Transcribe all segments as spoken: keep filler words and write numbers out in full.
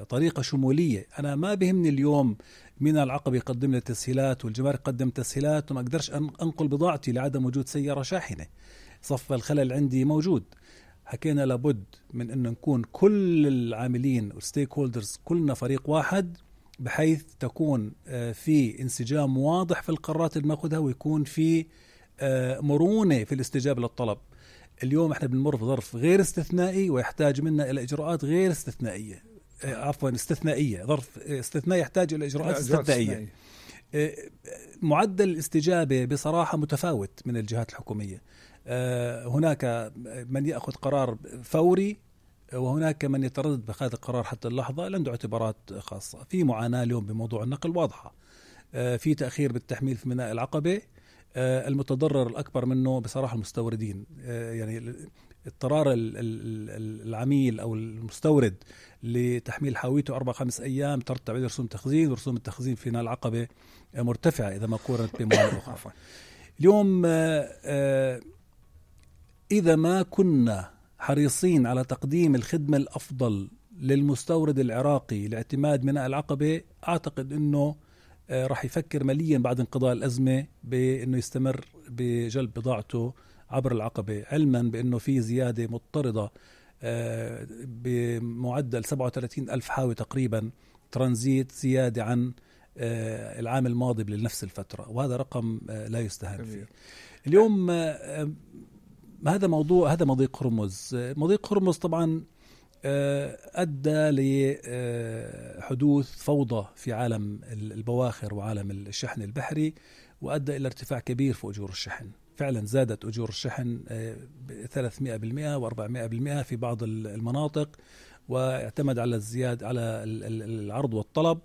بطريقة شمولية. أنا ما بهمني اليوم مين العقبة يقدم لي تسهيلات والجمارك يقدم تسهيلات وما أقدرش أنقل بضاعتي لعدم وجود سيارة شاحنة، صف الخلل عندي موجود. حكينا لابد من أن نكون كل العاملين والستيك هولدرز كلنا فريق واحد، بحيث تكون في انسجام واضح في القرارات اللي ناخذها، ويكون في مرونة في الاستجابة للطلب. اليوم احنا بنمر في ظرف غير استثنائي ويحتاج منا إلى إجراءات غير استثنائية، عفوا استثنائية، ظرف استثنائي يحتاج إلى إجراءات استثنائية. معدل الاستجابة بصراحة متفاوت من الجهات الحكومية. هناك من يأخذ قرار فوري، وهناك من يتردد بأخذ القرار حتى اللحظة، عنده اعتبارات خاصة. في معاناة اليوم بموضوع النقل واضحة، في تأخير بالتحميل في ميناء العقبة. المتضرر الأكبر منه بصراحة المستوردين، يعني اضطرار العميل أو المستورد لتحميل حاويته أربع خمس أيام ترتب عليه رسوم تخزين، ورسوم التخزين في ميناء العقبة مرتفعة إذا ما قارنت بموانئ أخرى. اليوم إذا ما كنا حريصين على تقديم الخدمة الأفضل للمستورد العراقي لاعتماد ميناء العقبة، أعتقد أنه راح يفكر ماليا بعد انقضاء الأزمة بأنه يستمر بجلب بضاعته عبر العقبة، علما بأنه في زيادة مضطردة بمعدل سبعة وثلاثين ألف حاوي تقريبا ترانزيت، زيادة عن العام الماضي لنفس الفترة، وهذا رقم لا يستهان فيه. اليوم هذا موضوع، هذا مضيق هرمز. مضيق هرمز طبعا أدى لحدوث فوضى في عالم البواخر وعالم الشحن البحري، وأدى إلى ارتفاع كبير في أجور الشحن. فعلا زادت أجور الشحن ثلاثمائة بالمئة وأربعمائة بالمئة في بعض المناطق، واعتمد على الزيادة على العرض والطلب،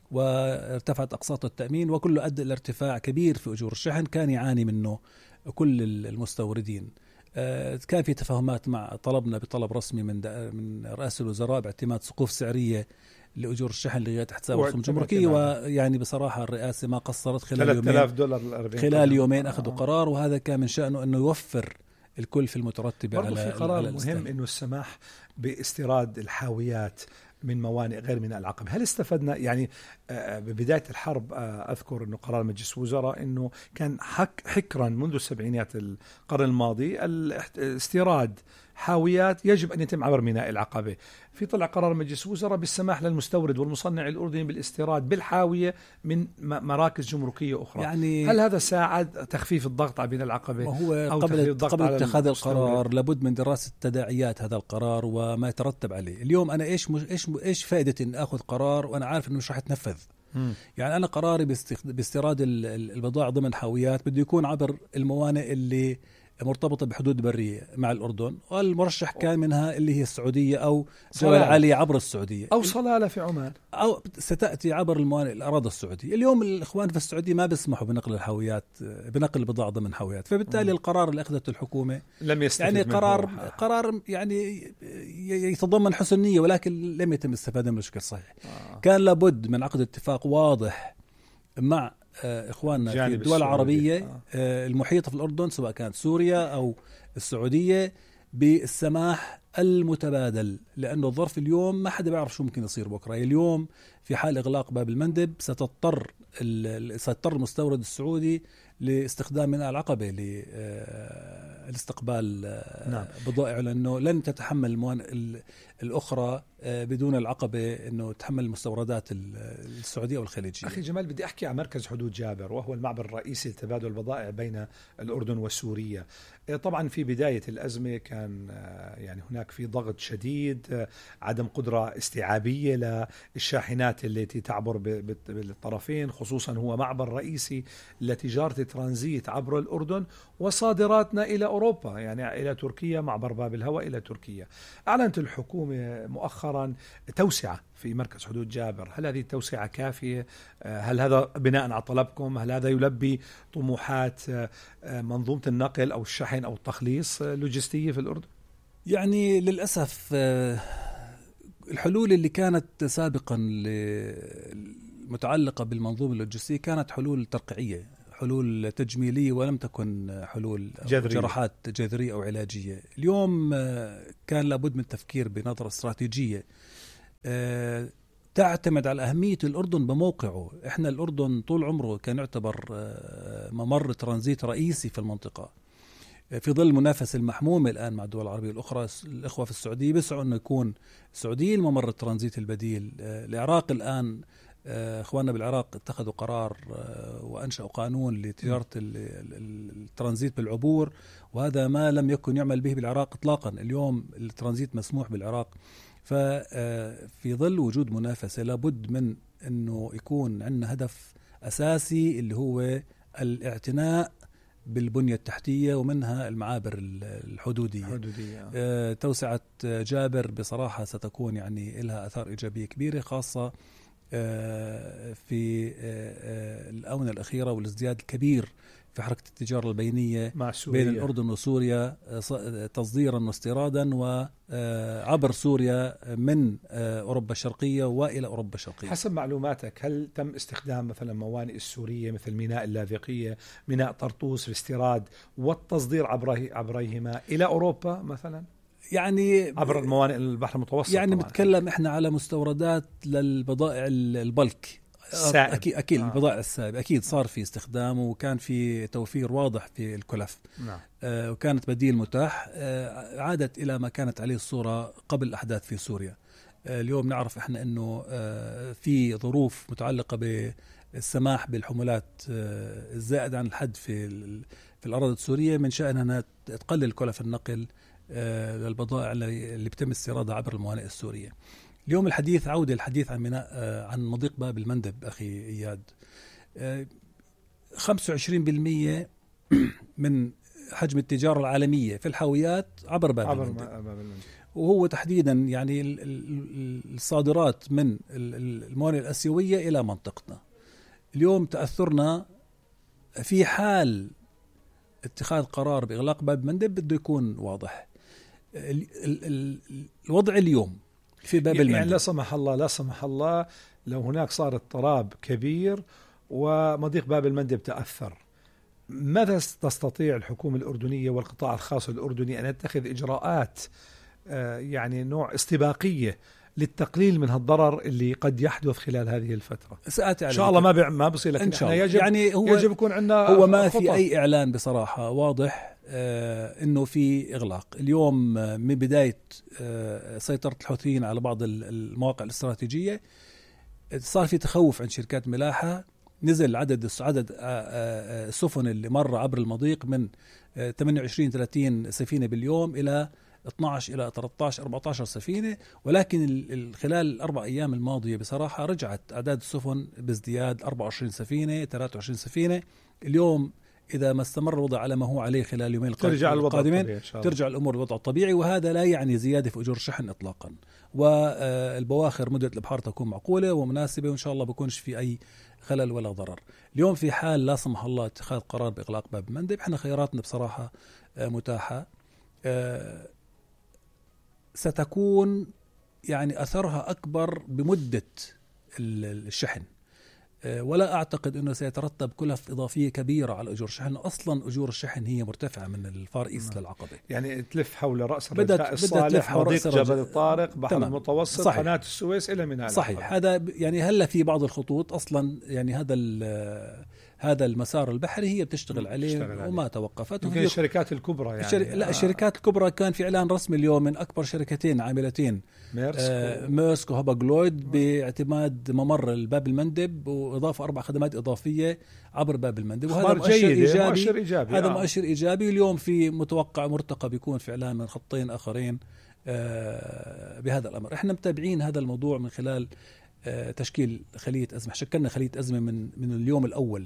وارتفعت أقساط التأمين، وكله أدى إلى ارتفاع كبير في أجور الشحن كان يعاني منه كل المستوردين. كان في تفاهمات مع طلبنا بطلب رسمي من من رئاسة الوزراء باعتماد سقوف سعرية لأجور الشحن لغاية حساب رسوم جمركية، ويعني بصراحة الرئاسة ما قصرت. خلال يومين خلال يومين أخذوا قرار، وهذا كان من شأنه أنه يوفر الكلفة المترتبة على في قرار مهم إنه السماح باستيراد الحاويات من موانئ غير ميناء العقبة. هل استفدنا؟ يعني ببداية الحرب أذكر أنه قرار مجلس وزراء أنه كان حك حكرا منذ السبعينيات القرن الماضي الاستيراد حاويات يجب أن يتم عبر ميناء العقبة. في طلع قرار مجلس وزراء بالسماح للمستورد والمصنع الأردني بالاستيراد بالحاوية من مراكز جمركية أخرى. يعني هل هذا ساعد تخفيف الضغط على ميناء العقبة؟ هو قبل, قبل اتخاذ القرار لابد من دراسة تداعيات هذا القرار وما يترتب عليه. اليوم أنا إيش مش إيش إيش فائدة إن أخذ قرار وأنا عارف إنه مش راح يتنفذ؟ م. يعني أنا قراري باستيراد البضائع ضمن حاويات بده يكون عبر الموانئ اللي مرتبطة بحدود برية مع الأردن، والمرشح كان منها اللي هي السعودية أو جبل علي عبر السعودية أو صلالة في عمان، أو ستأتي عبر الموانئ الأراضي السعودية. اليوم الإخوان في السعودية ما بيسمحوا بنقل الحاويات، بنقل البضاعة ضمن حاويات، فبالتالي م. القرار اللي أخذته الحكومة لم يستفيد يعني قرار قرار يعني يتضمن حسن نية، ولكن لم يتم الاستفادة منه بشكل صحيح. آه. كان لابد من عقد اتفاق واضح مع إخواننا في الدول العربية آه. المحيطة في الأردن، سواء كانت سوريا أو السعودية، بالسماح المتبادل، لأنه الظرف اليوم ما حدا بيعرف شو ممكن يصير بكرة. اليوم في حال إغلاق باب المندب ستضطر ستضطر المستورد السعودي لاستخدام ميناء العقبة لاستقبال نعم. بضائع، لأنه لن تتحمل الموانئ الأخرى بدون العقبة أنه تحمل المستوردات السعودية والخليجية. أخي جمال، بدي أحكي عن مركز حدود جابر، وهو المعبر الرئيسي لتبادل البضائع بين الأردن وسوريا. طبعا في بداية الأزمة كان يعني هناك في ضغط شديد، عدم قدرة استيعابية للشاحنات التي تعبر بالطرفين، خصوصا هو معبر رئيسي لتجارة ترانزيت عبر الأردن وصادراتنا إلى أوروبا، يعني إلى تركيا، معبر باب الهواء إلى تركيا. أعلنت الحكومة مؤخرا توسعة في مركز حدود جابر. هل هذه التوسعة كافية؟ هل هذا بناء على طلبكم؟ هل هذا يلبي طموحات منظومة النقل أو الشحن أو التخليص اللوجستية في الأردن؟ يعني للأسف الحلول اللي كانت سابقا متعلقة بالمنظومة اللوجستية كانت حلول ترقيعية، حلول تجميلية، ولم تكن حلول جذرية. جراحات جذرية أو علاجية. اليوم كان لابد من التفكير بنظرة استراتيجية تعتمد على أهمية الأردن بموقعه. إحنا الأردن طول عمره كان يعتبر ممر ترانزيت رئيسي في المنطقة، في ظل المنافسة المحمومة الآن مع الدول العربية الأخرى. الإخوة في السعودية بيسعوا أنه يكون السعودية الممر الترانزيت البديل. العراق الآن إخواننا بالعراق اتخذوا قرار وأنشأوا قانون لتجارة الترانزيت بالعبور، وهذا ما لم يكن يعمل به بالعراق إطلاقا. اليوم الترانزيت مسموح بالعراق. ففي ظل وجود منافسة لابد من أنه يكون عندنا هدف أساسي اللي هو الاعتناء بالبنية التحتية ومنها المعابر الحدودية. حدودية. آه، توسعة جابر بصراحة ستكون يعني لها أثار إيجابية كبيرة، خاصة آه في آه آه الآونة الأخيرة والازدياد الكبير في حركة التجارة البينية مع سوريا. بين الأردن وسوريا، آه تصديرا واستيرادا وعبر سوريا من آه أوروبا الشرقية وإلى أوروبا الشرقية. حسب معلوماتك هل تم استخدام مثلا موانئ السورية مثل ميناء اللاذقية، ميناء طرطوس في الاستيراد والتصدير عبره عبريهما إلى أوروبا مثلا؟ يعني عبر الموانئ البحر المتوسط. يعني بنتكلم احنا على مستوردات للبضائع البلك السائب. اكيد اكيد آه. البضائع السائب اكيد صار في استخدام وكان في توفير واضح في الكلف. نعم. آه وكانت بديل متاح. آه عادت الى ما كانت عليه الصوره قبل الاحداث في سوريا. آه اليوم نعرف احنا انه آه في ظروف متعلقه بالسماح بالحمولات آه الزائده عن الحد في في الاراضي السوريه، من شأنها انها تقلل كلف النقل للبضائع اللي بتم استيرادها عبر الموانئ السورية. اليوم الحديث عودة الحديث عن ميناء عن مضيق باب المندب أخي إياد. خمسة وعشرين بالمئة من حجم التجارة العالمية في الحاويات عبر باب عبر المندب. باب المندب. وهو تحديدا يعني الصادرات من الموانئ الآسيوية إلى منطقتنا. اليوم تأثرنا في حال اتخاذ قرار بإغلاق باب المندب بده يكون واضح. ال ال ال الوضع اليوم في باب المندب، يعني لا سمح الله لا سمح الله لو هناك صار اضطراب كبير ومضيق باب المندب تأثر، ماذا تستطيع الحكومة الأردنية والقطاع الخاص الأردني أن يتخذ إجراءات آه يعني نوع استباقية للتقليل من هالضرر اللي قد يحدث خلال هذه الفترة؟ سأتي إن شاء الله ما بيع ما بصير، لكن إن شاء الله. يجب يعني هو يجب يكون عندنا هو ما خطط. في أي إعلان بصراحة واضح آه إنه في إغلاق. اليوم آه من بداية آه سيطرة الحوثيين على بعض المواقع الاستراتيجية صار في تخوف عند شركات ملاحة. نزل عدد عدد السفن اللي مر عبر المضيق من ثمانية وعشرين ثلاثين سفينة باليوم إلى اثني عشر إلى ثلاثة عشر أربعة عشر سفينة، ولكن خلال الأربع أيام الماضية بصراحة رجعت أعداد السفن بازدياد أربعة وعشرين سفينة ثلاثة وعشرين سفينة. اليوم إذا ما استمر الوضع على ما هو عليه خلال يومين ترجع القادمين ترجع الأمور للوضع الطبيعي، وهذا لا يعني زيادة في أجور الشحن إطلاقا، والبواخر مدة البحار تكون معقولة ومناسبة، وإن شاء الله بكونش في أي خلل ولا ضرر. اليوم في حال لا سمح الله اتخاذ قرار بإغلاق باب المندب، احنا خياراتنا بصراحة متاحة. ستكون يعني أثرها أكبر بمدة الشحن، ولا أعتقد أنه سيترتب كلف إضافية كبيرة على أجور الشحن. أصلا أجور الشحن هي مرتفعة من الفار إيست للعقبة، يعني تلف حول رأس الرجاء الصالح، مضيق جبل الطارق، بحر تمام. المتوسط، صحيح. قناة السويس إلى ميناء صحيح العقبة. هذا يعني هلا في بعض الخطوط أصلا يعني هذا هذا المسار البحري هي بتشتغل عليه عليه. وما توقفت. يمكن الشركات الكبرى يعني الشر... لا آه. الشركات الكبرى كان في إعلان رسمي اليوم من أكبر شركتين عاملتين ميرسك آه ميرسك وهاباغلويد باعتماد ممر الباب المندب وإضافة أربع خدمات إضافية عبر باب المندب، وهذا مؤشر إيجابي. مؤشر إيجابي هذا آه. مؤشر إيجابي. اليوم في متوقع مرتقب بيكون في إعلان من خطين آخرين آه بهذا الأمر. إحنا متابعين هذا الموضوع من خلال آه تشكيل خلية أزمة. شكلنا خلية أزمة من من اليوم الأول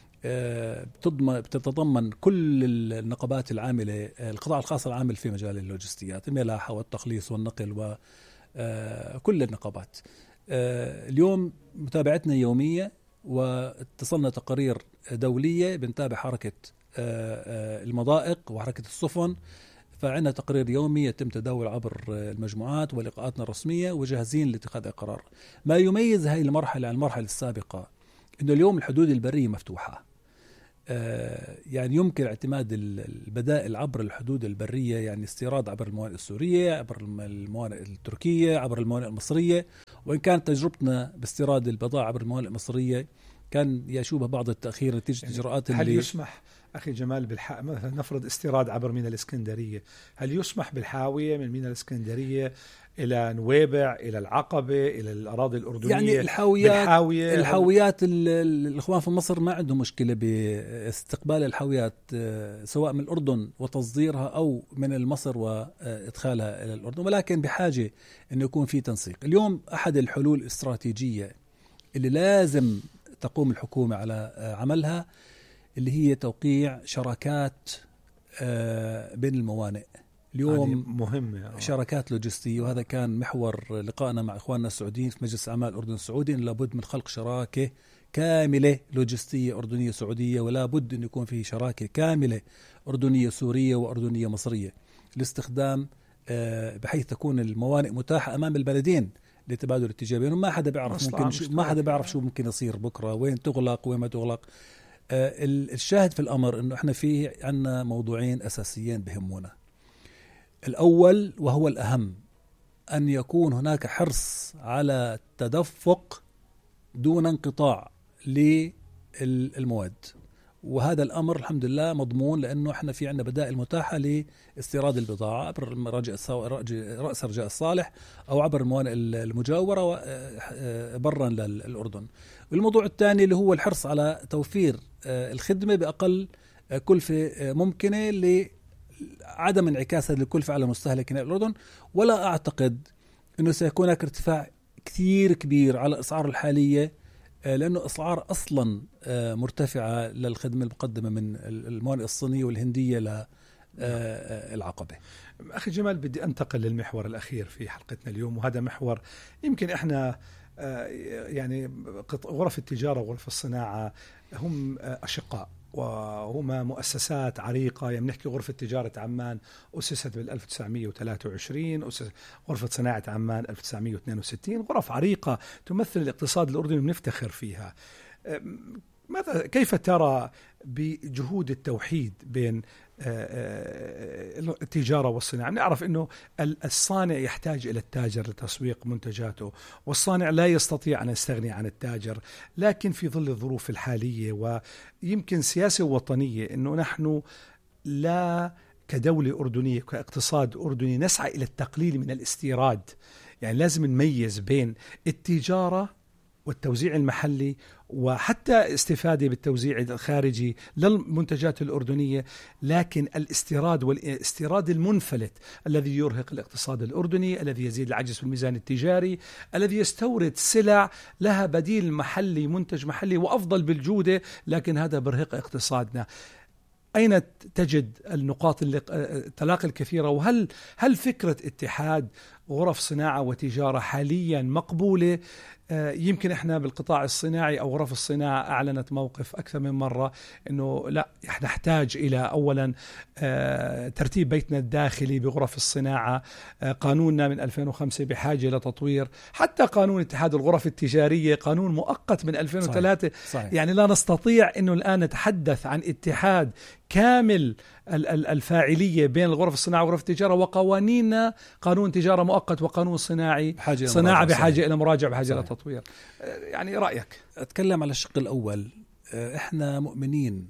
بتتضمن كل النقابات العاملة، القطاع الخاص العامل في مجال اللوجستيات، الملاحة والتخليص والنقل وكل النقابات. اليوم متابعتنا يومية، واتصلنا تقارير دولية بنتابع حركة المضائق وحركة السفن، فعندنا تقرير يومي يتم تداول عبر المجموعات ولقاءاتنا الرسمية وجاهزين لاتخاذ قرار. ما يميز هذه المرحلة عن المرحلة السابقة إنه اليوم الحدود البرية مفتوحة. يعني يمكن اعتماد البدائل عبر الحدود البرية، يعني استيراد عبر الموانئ السورية، عبر الموانئ التركية، عبر الموانئ المصرية. وإن كانت تجربتنا باستيراد البضائع عبر الموانئ المصرية كان يشوبها بعض التأخير نتيجة يعني إجراءات هل اللي يسمح أخي جمال بالح... مثلا نفرض استيراد عبر ميناء الإسكندرية، هل يسمح بالحاوية من ميناء الإسكندرية إلى نويبع، إلى العقبة، إلى الأراضي الأردنية؟ يعني الحاويات بالحاوية الحاويات هل... الإخوان في مصر ما عندهم مشكلة باستقبال الحاويات سواء من الأردن وتصديرها أو من مصر وإدخالها إلى الأردن، ولكن بحاجة أن يكون في تنسيق. اليوم أحد الحلول الاستراتيجية اللي لازم تقوم الحكومة على عملها اللي هي توقيع شراكات بين الموانئ. اليوم يعني مهمة شراكات لوجستية، وهذا كان محور لقائنا مع إخواننا السعوديين في مجلس أعمال الأردن السعودي، إن لابد من خلق شراكة كاملة لوجستية أردنية سعودية، ولا بد أن يكون فيه شراكة كاملة أردنية سورية وأردنية مصرية لاستخدام بحيث تكون الموانئ متاحة أمام البلدين لتبادل التجارة بينهم. ما حدا بيعرف ممكن شو ما حدا بيعرف شو ممكن يصير بكرة، وين تغلق وين ما تغلق. آه الشاهد في الأمر إنه إحنا في عنا موضوعين أساسيين بهمونا. الأول وهو الأهم أن يكون هناك حرص على تدفق دون انقطاع للمواد، وهذا الأمر الحمد لله مضمون لأنه إحنا في عنا بدائل متاحة لاستيراد البضاعة عبر رأس رجاء الصالح أو عبر الموانئ المجاورة برا للأردن. والموضوع الثاني اللي هو الحرص على توفير الخدمة بأقل كلفة ممكنة لعدم انعكاس هذه الكلفة على مستهلكين الأردن. ولا أعتقد أنه سيكون هناك ارتفاع كثير كبير على الأسعار الحالية، لأنه أسعار أصلا مرتفعة للخدمة المقدمة من الموانئ الصينية والهندية للعقبة. أخي جمال، بدي أنتقل للمحور الأخير في حلقتنا اليوم، وهذا محور يمكن إحنا يعني غرف التجارة وغرف الصناعة هم أشقاء وهما مؤسسات عريقة. يعني نحكي غرفة تجارة عمان أسست بال ألف وتسعمئة وثلاثة وعشرين، غرفة صناعة عمان ألف وتسعمئة واثنين وستين، غرف عريقة تمثل الاقتصاد الأردني ونفتخر فيها. ماذا كيف ترى بجهود التوحيد بين التجارة والصناعة؟ نعرف أنه الصانع يحتاج إلى التاجر لتسويق منتجاته، والصانع لا يستطيع أن يستغني عن التاجر، لكن في ظل الظروف الحالية ويمكن سياسة وطنية أنه نحن لا كدولة أردنية كاقتصاد أردني نسعى إلى التقليل من الاستيراد. يعني لازم نميز بين التجارة والتوزيع المحلي وحتى استفادة بالتوزيع الخارجي للمنتجات الأردنية، لكن الاستيراد والاستيراد المنفلت الذي يرهق الاقتصاد الأردني، الذي يزيد العجز في الميزان التجاري، الذي يستورد سلع لها بديل محلي، منتج محلي وأفضل بالجودة، لكن هذا برهق اقتصادنا. أين تجد النقاط التلاقي الكثيرة؟ وهل هل فكرة اتحاد غرف صناعة وتجارة حاليا مقبولة؟ يمكن احنا بالقطاع الصناعي او غرف الصناعة اعلنت موقف اكثر من مرة انه لا، نحتاج الى اولا ترتيب بيتنا الداخلي بغرف الصناعة. قانوننا من ألفين وخمسة بحاجة الى تطوير، حتى قانون اتحاد الغرف التجارية قانون مؤقت من ألفين وثلاثة. صحيح. صحيح. يعني لا نستطيع انه الان نتحدث عن اتحاد كامل الفاعلية بين الغرف الصناعة وغرف التجارة، وقوانيننا قانون تجارة مؤقت وقانون صناعي بحاجة صناعة بحاجة إلى مراجعة بحاجة إلى تطوير. يعني رأيك؟ أتكلم على الشق الأول. إحنا مؤمنين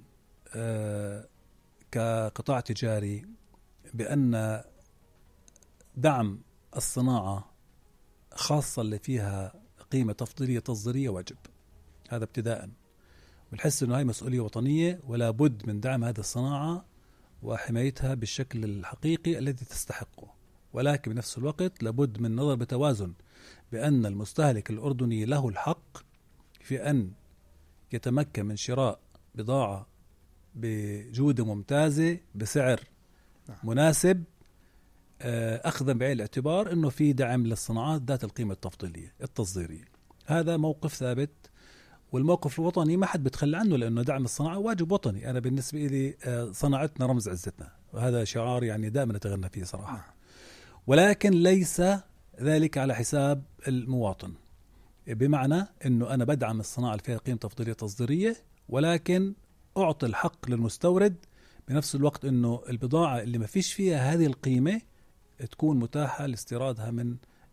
كقطاع تجاري بأن دعم الصناعة خاصة اللي فيها قيمة تفضيلية تصديرية واجب. هذا ابتداءً، ونحس أنه هاي مسؤولية وطنية ولا بد من دعم هذه الصناعة وحمايتها بالشكل الحقيقي الذي تستحقه. ولكن بنفس الوقت لابد من نظر بتوازن بأن المستهلك الأردني له الحق في أن يتمكن من شراء بضاعة بجودة ممتازة بسعر مناسب، أخذا بعين الاعتبار أنه في دعم للصناعات ذات القيمة التفضيلية التصديرية. هذا موقف ثابت، والموقف الوطني ما حد بتخلى عنه، لأنه دعم الصناعة واجب وطني. أنا بالنسبة لي صناعتنا رمز عزتنا، وهذا شعار يعني دائما نتغنى فيه صراحة. ولكن ليس ذلك على حساب المواطن، بمعنى أنه أنا بدعم الصناعة اللي فيها قيمة تفضيلية تصديرية، ولكن أعطي الحق للمستورد، بنفس الوقت أنه البضاعة اللي ما فيش فيها هذه القيمة تكون متاحة لاستيرادها من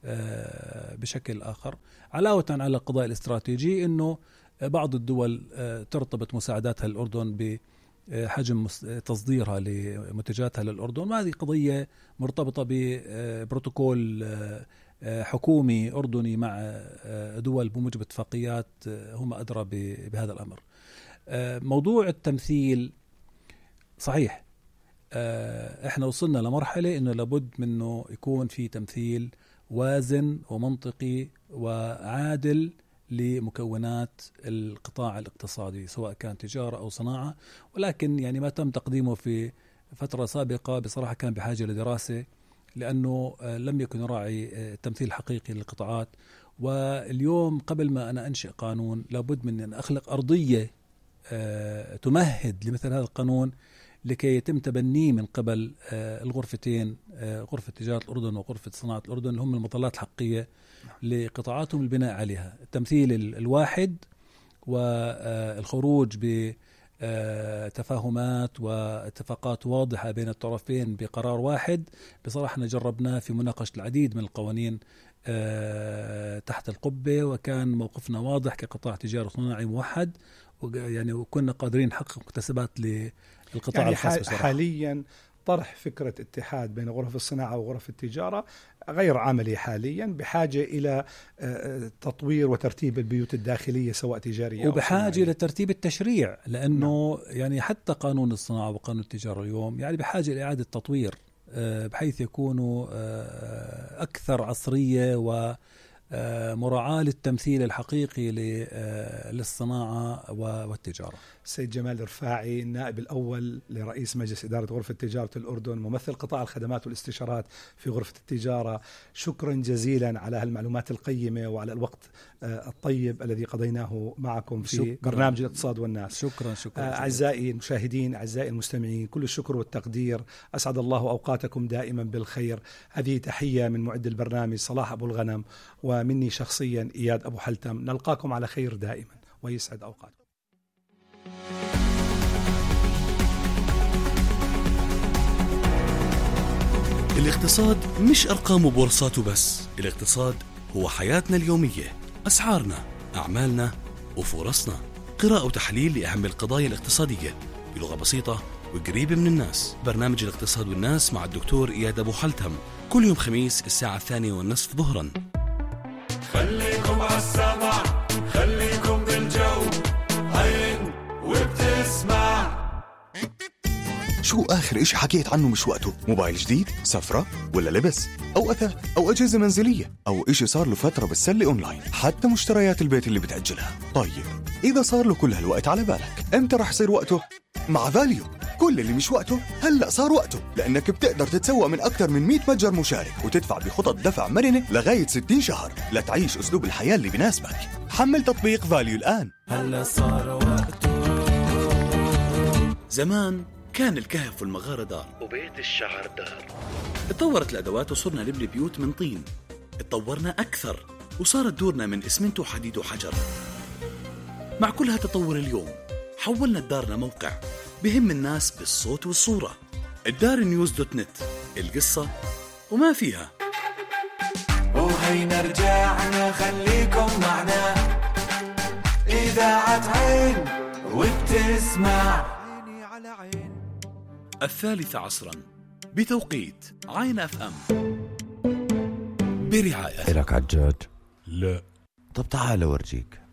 بشكل آخر، علاوة على القضاء الاستراتيجي أنه بعض الدول ترتبط مساعداتها للأردن بحجم تصديرها لمنتجاتها للأردن، وهذه قضية مرتبطة ببروتوكول حكومي أردني مع دول بموجب اتفاقيات هم أدرى بهذا الأمر. موضوع التمثيل صحيح، احنا وصلنا لمرحلة انه لابد منه يكون في تمثيل وازن ومنطقي وعادل لمكونات القطاع الاقتصادي سواء كان تجارة أو صناعة، ولكن يعني ما تم تقديمه في فترة سابقة بصراحة كان بحاجة لدراسة، لأنه لم يكن يراعي تمثيل حقيقي للقطاعات. واليوم قبل ما أنا أنشئ قانون لابد من أن أخلق أرضية تمهد لمثل هذا القانون لكي يتم تبنيه من قبل الغرفتين، غرفة تجارة الأردن وغرفة صناعة الأردن، اللي هم المطلات الحقيقية لقطاعاتهم البناء عليها، التمثيل الواحد والخروج بتفاهمات واتفاقات واضحة بين الطرفين بقرار واحد. بصراحة جربناه في مناقشة العديد من القوانين تحت القبة، وكان موقفنا واضح كقطاع تجاري صناعي موحد، يعني وكنا قادرين نحقق مكتسبات للقطاع يعني الخاص بصراحة. حاليا طرح فكرة اتحاد بين غرف الصناعة وغرف التجارة غير عملي حاليا، بحاجة إلى تطوير وترتيب البيوت الداخلية سواء تجارية وبحاجة إلى ترتيب التشريع، لأنه نعم. يعني حتى قانون الصناعة وقانون التجارة اليوم يعني بحاجة إلى إعادة تطوير بحيث يكونوا أكثر عصرية و مراعاة للتمثيل الحقيقي للصناعة والتجارة. سيد جمال رفاعي، النائب الأول لرئيس مجلس إدارة غرفة تجارة الأردن، ممثل قطاع الخدمات والاستشارات في غرفة التجارة، شكرا جزيلا على هالمعلومات القيمة وعلى الوقت الطيب الذي قضيناه معكم في شكرا. برنامج الاقتصاد والناس. شكرا شكرا. أعزائي المشاهدين، أعزائي المستمعين، كل الشكر والتقدير، أسعد الله أوقاتكم دائما بالخير. هذه تحية من معد البرنامج صلاح أبو الغنم، ومني شخصيا إياد أبو حلتم. نلقاكم على خير دائما ويسعد أوقاتكم. الاقتصاد مش أرقام وبورصات وبس، الاقتصاد هو حياتنا اليومية، أسعارنا، أعمالنا وفرصنا. قراءة وتحليل لأهم القضايا الاقتصادية بلغة بسيطة وقريبة من الناس. برنامج الاقتصاد والناس مع الدكتور إياد أبو حلتم كل يوم خميس الساعة الثانية والنصف ظهرا. خليكم عالسمع، خليكم بالجو، هين وبتسمع. شو آخر إشي حكيت عنه مش وقته؟ موبايل جديد؟ سفرة؟ ولا لبس؟ أو أثاث؟ أو أجهزة منزلية؟ أو إشي صار له فترة بالسلة أونلاين؟ حتى مشتريات البيت اللي بتأجلها؟ طيب إذا صار له كل هالوقت على بالك، إمتى رح يصير وقته؟ مع فاليو. كل اللي مش وقته هلأ صار وقته، لأنك بتقدر تتسوق من أكثر من مئة متجر مشارك وتدفع بخطط دفع مرنة لغاية ستين شهر لتعيش أسلوب الحياة اللي بناسبك. حمل تطبيق فاليو الآن. هلأ صار وقته. زمان كان الكهف والمغارة دار وبيت الشعر دار. اتطورت الأدوات وصرنا نبني بيوت من طين. اتطورنا أكثر وصارت دورنا من إسمنت وحديد وحجر. مع كل هالتطور اليوم حولنا الدار لموقع بهم الناس بالصوت والصورة. الدار نيوز دوت نت، القصة وما فيها. وهينا رجعنا، خليكم معنا، إذاعة عين وبتسمع. عيني على عين. الثالثة عصرا بتوقيت عين أف أم، برعاية. إلك عجاج؟ لا. طب تعال أورجيك.